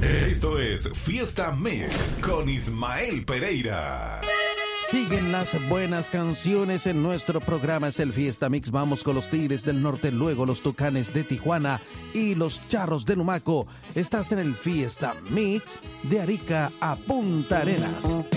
Esto es Fiesta Mix con Ismael Pereira. Siguen las buenas canciones en nuestro programa, es el Fiesta Mix. Vamos con los Tigres del Norte, luego los Tucanes de Tijuana y los Charros de Numaco. Estás en el Fiesta Mix de Arica a Punta Arenas.